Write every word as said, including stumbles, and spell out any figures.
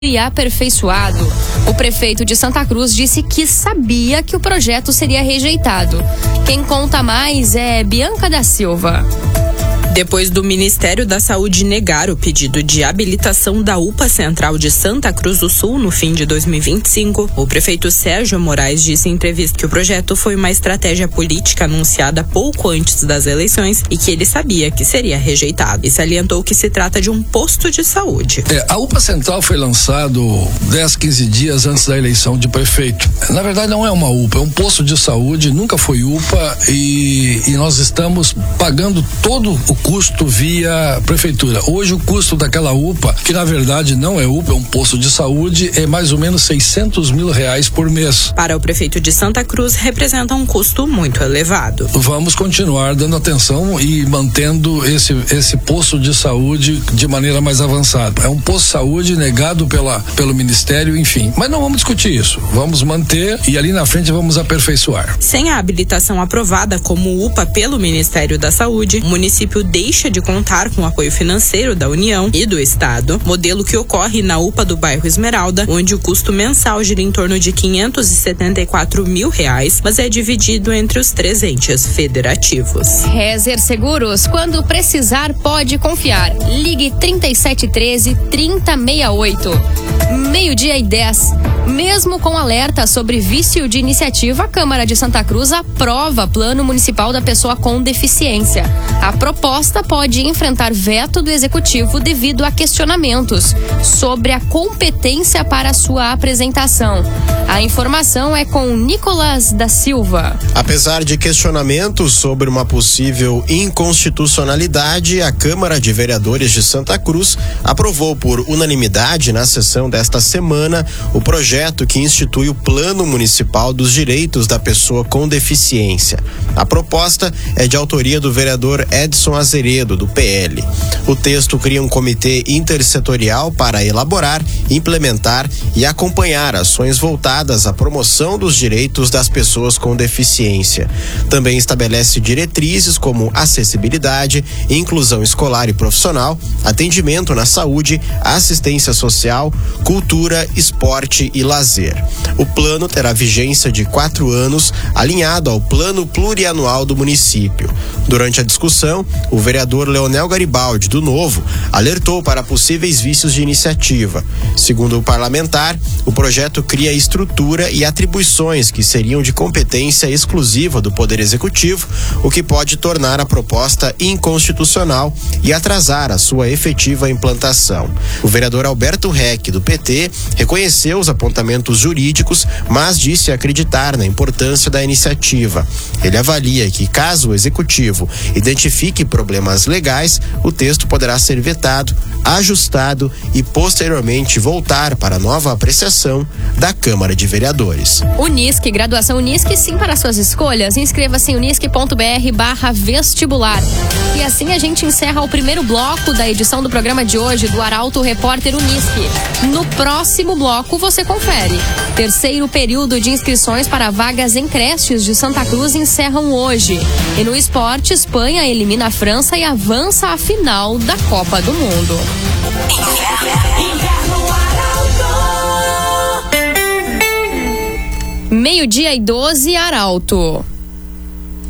e aperfeiçoado. O prefeito de Santa Cruz disse que sabia que o projeto seria rejeitado. Quem conta mais é Bianca da Silva. Depois do Ministério da Saúde negar o pedido de habilitação da U P A Central de Santa Cruz do Sul no fim de dois mil e vinte e cinco, o prefeito Sérgio Moraes disse em entrevista que o projeto foi uma estratégia política anunciada pouco antes das eleições e que ele sabia que seria rejeitado. E salientou que se trata de um posto de saúde. É, a U P A Central foi lançado dez, quinze dias antes da eleição de prefeito. Na verdade não é uma U P A, é um posto de saúde, nunca foi U P A e, e nós estamos pagando todo o custo via prefeitura. Hoje o custo daquela U P A, que na verdade não é U P A, é um posto de saúde, é mais ou menos seiscentos mil reais por mês. Para o prefeito de Santa Cruz, representa um custo muito elevado. Vamos continuar dando atenção e mantendo esse, esse posto de saúde de maneira mais avançada. É um posto de saúde negado pela, pelo Ministério, enfim. Mas não vamos discutir isso. Vamos manter e ali na frente vamos aperfeiçoar. Sem a habilitação aprovada como U P A pelo Ministério da Saúde, o município deixa de contar com o apoio financeiro da União e do Estado, modelo que ocorre na U P A do bairro Esmeralda, onde o custo mensal gira em torno de quinhentos e setenta e quatro mil reais, mas é dividido entre os três entes federativos. Rezer Seguros, quando precisar pode confiar. Ligue trinta e sete treze, trinta sessenta e oito. Meio-dia e dez. Mesmo com alerta sobre vício de iniciativa, a Câmara de Santa Cruz aprova Plano Municipal da Pessoa com Deficiência. A proposta pode enfrentar veto do Executivo devido a questionamentos sobre a competência para sua apresentação. A informação é com Nicolas da Silva. Apesar de questionamentos sobre uma possível inconstitucionalidade, a Câmara de Vereadores de Santa Cruz aprovou por unanimidade na sessão desta semana o projeto que institui o Plano Municipal dos Direitos da Pessoa com Deficiência. A proposta é de autoria do vereador Edson Azeredo, do P L. O texto cria um comitê intersetorial para elaborar, implementar e acompanhar ações voltadas à promoção dos direitos das pessoas com deficiência. Também estabelece diretrizes como acessibilidade, inclusão escolar e profissional, atendimento na saúde, assistência social, cultura, esporte e lazer. O plano terá vigência de quatro anos, alinhado ao plano plurianual do município. Durante a discussão, o vereador Leonel Garibaldi, do Novo, alertou para possíveis vícios de iniciativa. Segundo o parlamentar, o projeto cria estrutura e atribuições que seriam de competência exclusiva do Poder Executivo, o que pode tornar a proposta inconstitucional e atrasar a sua efetiva implantação. O vereador Alberto Reck, do P T, reconheceu os apontamentos jurídicos, mas disse acreditar na importância da iniciativa. Ele avalia que, caso o Executivo identifique problemas legais, o texto poderá ser vetado, ajustado e posteriormente voltar para nova apreciação da Câmara de Vereadores. Unisque, graduação Unisque, sim para suas escolhas. Inscreva-se em unisque.br barra vestibular. E assim a gente encerra o primeiro bloco da edição do programa de hoje do Arauto Repórter Unisque. No próximo bloco você confere. Terceiro período de inscrições para vagas em creches de Santa Cruz encerram hoje. E no esporte, Espanha elimina a França e avança à final da Copa do Mundo. Meio-dia e doze, Arauto.